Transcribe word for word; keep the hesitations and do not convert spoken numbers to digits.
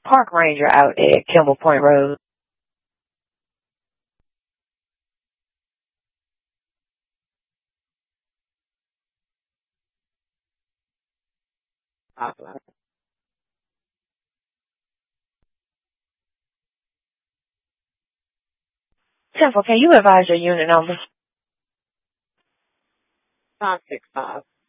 park ranger out at Kimball Point Road. Temple, can you advise your unit number? five six five.